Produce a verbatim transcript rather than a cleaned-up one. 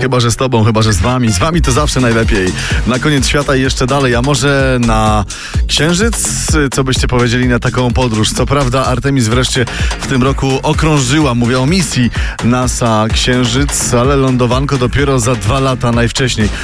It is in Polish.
Chyba, że z tobą, chyba, że z wami. Z wami to zawsze najlepiej. Na koniec świata i jeszcze dalej, a może na Księżyc? Co byście powiedzieli na taką podróż? Co prawda Artemis wreszcie w tym roku okrążyła, mówię o misji NASA Księżyc, ale lądowanko dopiero za dwa lata najwcześniej.